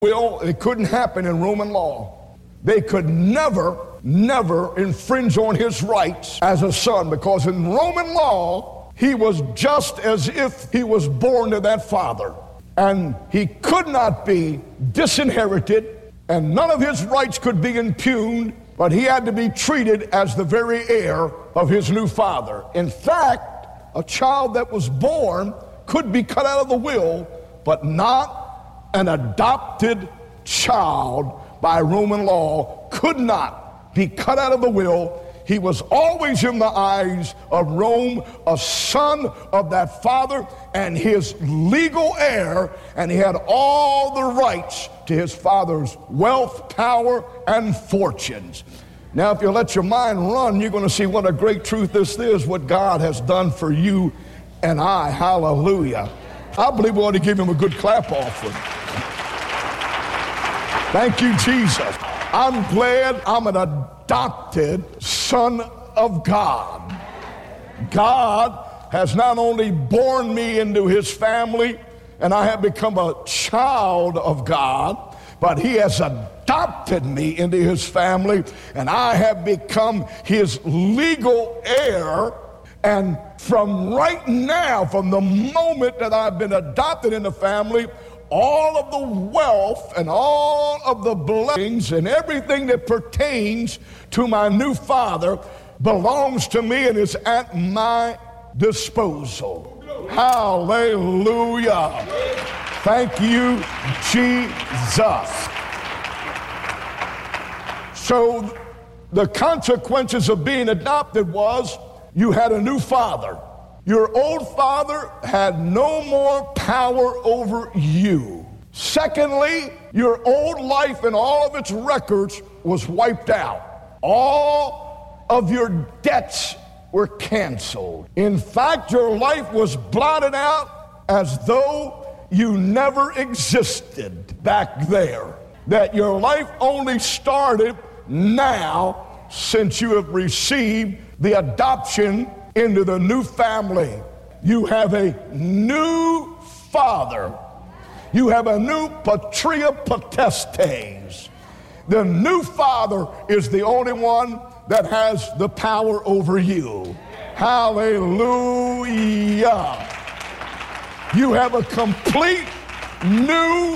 Well, it couldn't happen in Roman law. They could never infringe on his rights as a son, because in Roman law, he was just as if he was born to that father. And he could not be disinherited, and none of his rights could be impugned, but he had to be treated as the very heir of his new father. In fact, a child that was born could be cut out of the will, but not an adopted child by Roman law could not be cut out of the will. He was always in the eyes of Rome a son of that father and his legal heir, and he had all the rights to his father's wealth, power, and fortunes. Now, if you let your mind run, you're going to see what a great truth this is, what God has done for you and I. Hallelujah. I believe we ought to give him a good clap offering. Thank you, Jesus. I'm glad I'm an adopted son of God. God has not only born me into his family, and I have become a child of God, but he has adopted me into his family, and I have become his legal heir. And from right now, from the moment that I've been adopted in the family, all of the wealth and all of the blessings and everything that pertains to my new father belongs to me and is at my disposal. Hallelujah. Thank you, Jesus. So the consequences of being adopted was you had a new father. Your old father had no more power over you. Secondly, your old life and all of its records was wiped out. All of your debts were canceled. In fact, your life was blotted out as though you never existed back there. That your life only started now since you have received the adoption into the new family. You have a new father. You have a new patria potestes. The new father is the only one that has the power over you. Hallelujah. You have a complete new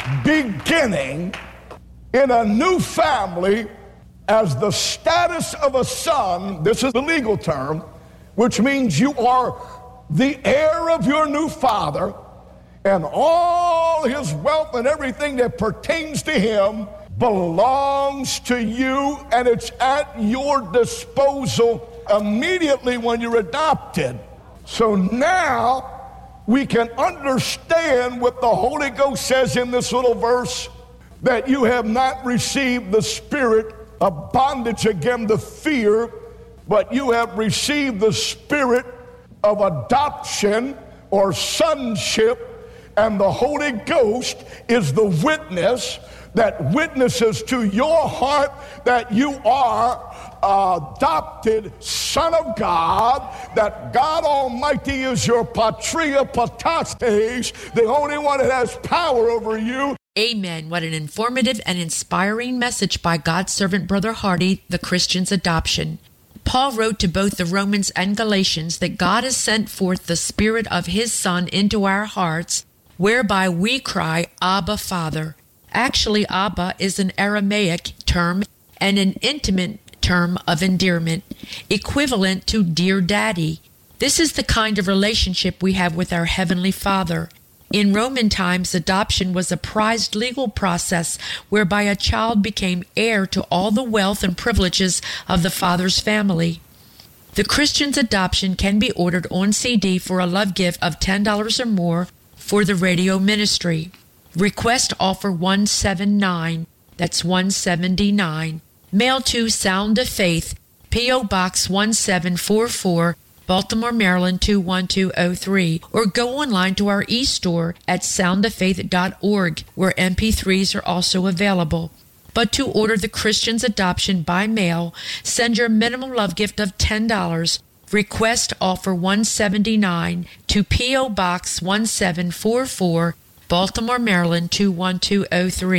beginning in a new family as the status of a son. This is the legal term, which means you are the heir of your new father, and all his wealth and everything that pertains to him belongs to you, and it's at your disposal immediately when you're adopted. So now we can understand what the Holy Ghost says in this little verse, that you have not received the spirit of bondage again to fear, but you have received the spirit of adoption or sonship, and the Holy Ghost is the witness that witnesses to your heart that you are adopted son of God, that God Almighty is your patria potestes, the only one that has power over you. Amen. What an informative and inspiring message by God's servant, Brother Hardy, the Christian's adoption. Paul wrote to both the Romans and Galatians that God has sent forth the Spirit of His Son into our hearts, whereby we cry, Abba, Father. Actually, Abba is an Aramaic term and an intimate term of endearment, equivalent to Dear Daddy. This is the kind of relationship we have with our Heavenly Father. In Roman times, adoption was a prized legal process whereby a child became heir to all the wealth and privileges of the father's family. The Christian's adoption can be ordered on CD for a love gift of $10 or more for the radio ministry. Request offer 179, that's 179. Mail to Sound of Faith, P.O. Box 1744, Baltimore, Maryland 21203, or go online to our e-store at soundoffaith.org, where MP3s are also available. But to order the Christian's adoption by mail, send your minimum love gift of $10. Request offer 179 to P.O. Box 1744, Baltimore, Maryland 21203.